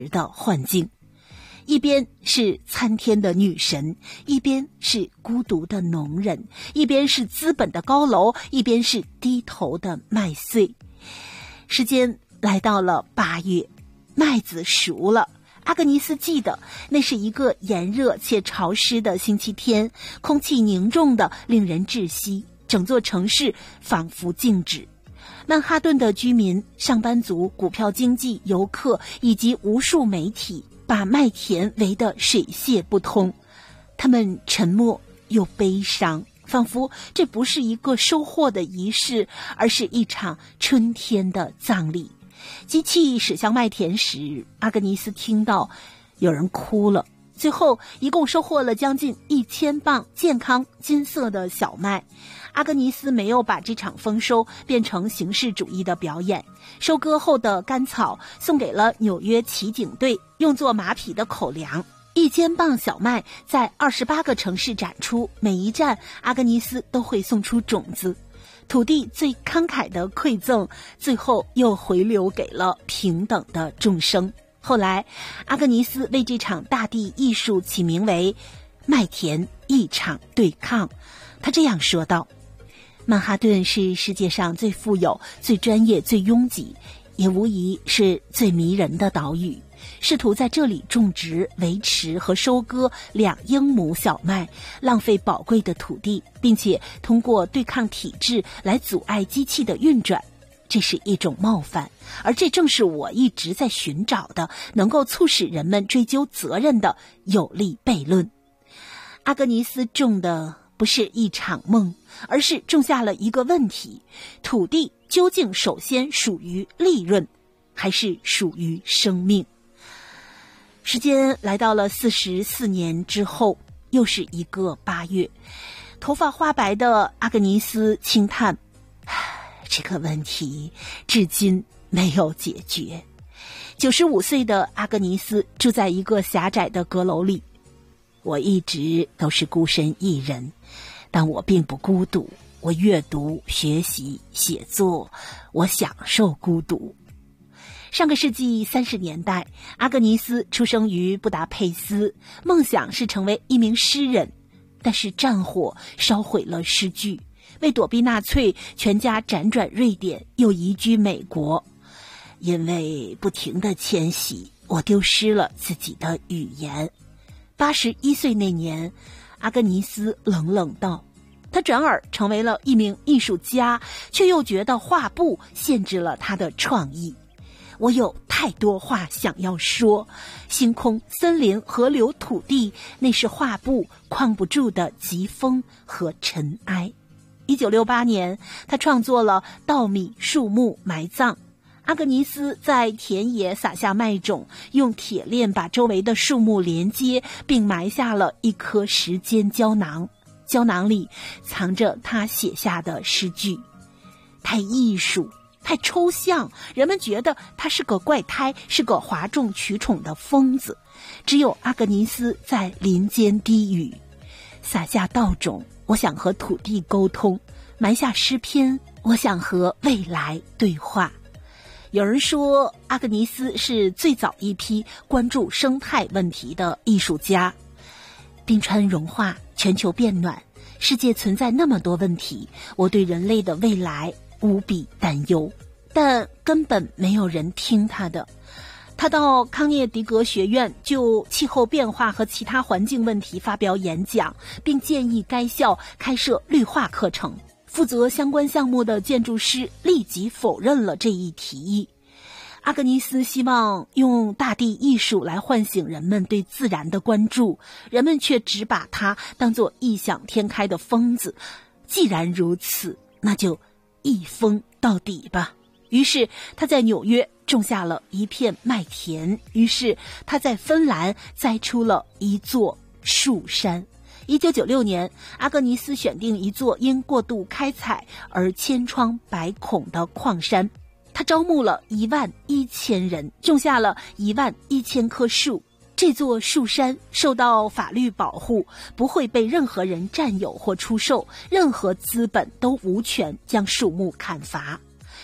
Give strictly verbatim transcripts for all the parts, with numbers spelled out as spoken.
的幻境。一边是参天的女神，一边是孤独的农人，一边是资本的高楼，一边是低头的麦穗。时间来到了八月，麦子熟了。阿格尼斯记得那是一个炎热且潮湿的星期天，空气凝重的令人窒息，整座城市仿佛静止。曼哈顿的居民、上班族、股票经纪、游客以及无数媒体把麦田围得水泄不通，他们沉默又悲伤，仿佛这不是一个收获的仪式，而是一场春天的葬礼。机器驶向麦田时，阿格尼斯听到有人哭了。最后一共收获了将近一千磅健康金色的小麦。阿格尼斯没有把这场丰收变成形式主义的表演，收割后的干草送给了纽约骑警队，用作马匹的口粮。一千磅小麦在二十八个城市展出，每一站阿格尼斯都会送出种子。土地最慷慨的馈赠，最后又回流给了平等的众生。后来，阿格尼斯为这场大地艺术起名为“麦田一场对抗”。他这样说道：“曼哈顿是世界上最富有、最专业、最拥挤，也无疑是最迷人的岛屿。试图在这里种植、维持和收割两英亩小麦，浪费宝贵的土地，并且通过对抗体制来阻碍机器的运转，这是一种冒犯，而这正是我一直在寻找的能够促使人们追究责任的有力悖论。”阿格尼斯种的不是一场梦，而是种下了一个问题：土地究竟首先属于利润，还是属于生命？时间来到了四十四年之后，又是一个八月。头发花白的阿格尼斯轻叹：“这个问题至今没有解决。”九十五岁的阿格尼斯住在一个狭窄的阁楼里。我一直都是孤身一人，但我并不孤独。我阅读、学习、写作，我享受孤独。上个世纪三十年代，阿格尼斯出生于布达佩斯，梦想是成为一名诗人，但是战火烧毁了诗句。为躲避纳粹，全家辗转瑞典，又移居美国。因为不停的迁徙，我丢失了自己的语言。八十一岁那年，阿格尼斯冷冷道，他转而成为了一名艺术家，却又觉得画布限制了他的创意。我有太多话想要说，星空、森林、河流、土地，那是画布框不住的疾风和尘埃。一九六八年，他创作了《稻米、树木、埋葬》。阿格尼斯在田野撒下麦种，用铁链把周围的树木连接，并埋下了一颗时间胶囊。胶囊里藏着他写下的诗句。太艺术，太抽象，人们觉得他是个怪胎，是个哗众取宠的疯子。只有阿格尼斯在林间低语，撒下稻种，我想和土地沟通；埋下诗篇，我想和未来对话。有人说，阿格尼斯是最早一批关注生态问题的艺术家。冰川融化，全球变暖，世界存在那么多问题，我对人类的未来无比担忧，但根本没有人听他的。他到康涅狄格学院就气候变化和其他环境问题发表演讲，并建议该校开设绿化课程。负责相关项目的建筑师立即否认了这一提议。阿格尼斯希望用大地艺术来唤醒人们对自然的关注，人们却只把他当作异想天开的疯子。既然如此，那就一疯到底吧。于是他在纽约种下了一片麦田，于是他在芬兰栽出了一座树山。一九九六年，阿格尼斯选定一座因过度开采而千疮百孔的矿山，他招募了一万一千人，种下了一万一千棵树。这座树山受到法律保护，不会被任何人占有或出售，任何资本都无权将树木砍伐。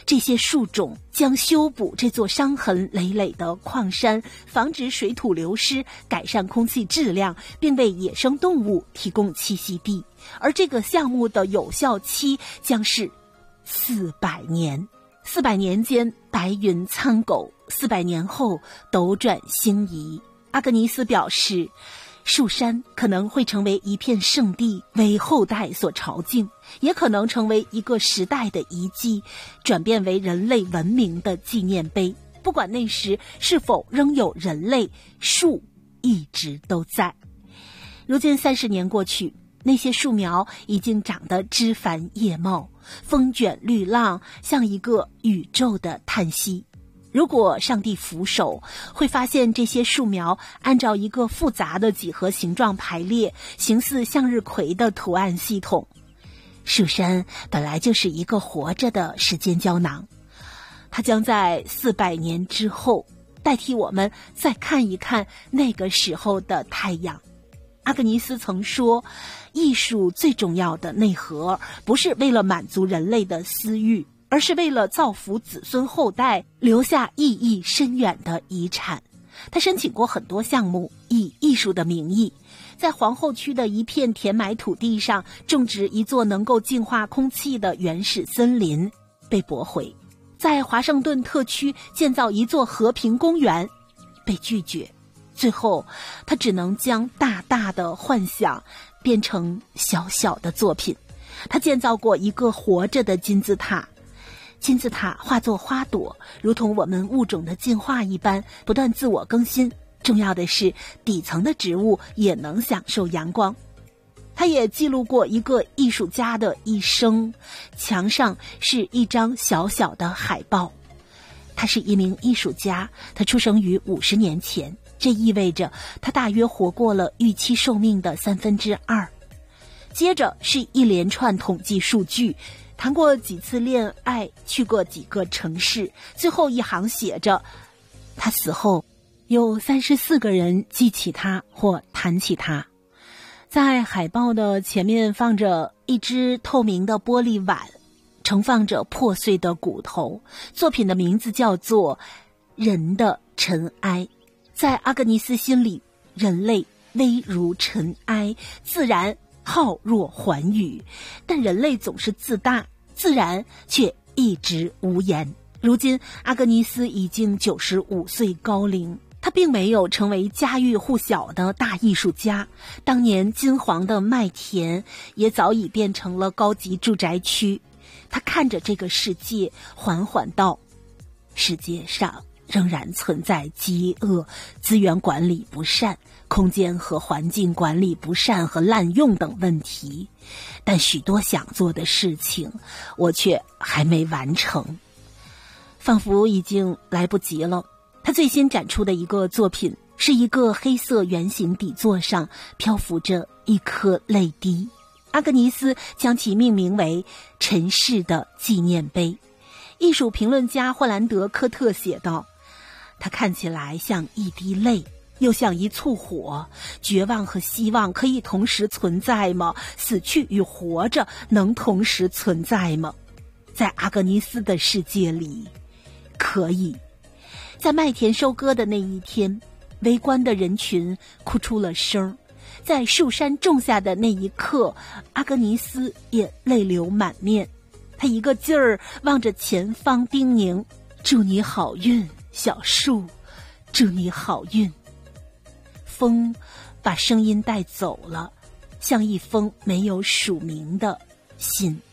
这些树种将修补这座伤痕累累的矿山，防止水土流失，改善空气质量，并为野生动物提供栖息地。而这个项目的有效期将是四百年。四百年间，白云苍狗；四百年后，斗转星移。阿格尼斯表示，树山可能会成为一片圣地，为后代所朝敬，也可能成为一个时代的遗迹，转变为人类文明的纪念碑。不管那时是否仍有人类，树一直都在。如今三十年过去，那些树苗已经长得枝繁叶茂，风卷绿浪，像一个宇宙的叹息。如果上帝俯首，会发现这些树苗按照一个复杂的几何形状排列，形似向日葵的图案系统。树山本来就是一个活着的时间胶囊，它将在四百年之后代替我们再看一看那个时候的太阳。阿格尼斯曾说，艺术最重要的内核不是为了满足人类的私欲，而是为了造福子孙后代，留下意义深远的遗产。他申请过很多项目，以艺术的名义，在皇后区的一片填埋土地上种植一座能够净化空气的原始森林，被驳回；在华盛顿特区建造一座和平公园，被拒绝。最后，他只能将大大的幻想变成小小的作品。他建造过一个活着的金字塔，金字塔化作花朵，如同我们物种的进化一般，不断自我更新。重要的是，底层的植物也能享受阳光。他也记录过一个艺术家的一生，墙上是一张小小的海报。他是一名艺术家，他出生于五十年前，这意味着他大约活过了预期寿命的三分之二。接着是一连串统计数据，谈过几次恋爱，去过几个城市。最后一行写着，他死后有三十四个人记起他或谈起他。在海报的前面放着一只透明的玻璃碗，盛放着破碎的骨头。作品的名字叫做《人的尘埃》。在阿格尼斯心里，人类微如尘埃，自然浩若寰宇，但人类总是自大，自然却一直无言。如今阿格尼斯已经九十五岁高龄，他并没有成为家喻户晓的大艺术家，当年金黄的麦田也早已变成了高级住宅区。他看着这个世界，缓缓道，世界上仍然存在饥饿、资源管理不善、空间和环境管理不善和滥用等问题，但许多想做的事情我却还没完成，仿佛已经来不及了。他最新展出的一个作品是一个黑色圆形底座上漂浮着一颗泪滴，阿格尼斯将其命名为尘世的纪念碑。艺术评论家霍兰德·科特写道，它看起来像一滴泪，又像一簇火。绝望和希望可以同时存在吗？死去与活着能同时存在吗？在阿格尼斯的世界里，可以。在麦田收割的那一天，围观的人群哭出了声。在树山种下的那一刻，阿格尼斯也泪流满面。他一个劲儿望着前方，叮咛，祝你好运，小树，祝你好运。风把声音带走了，像一封没有署名的信。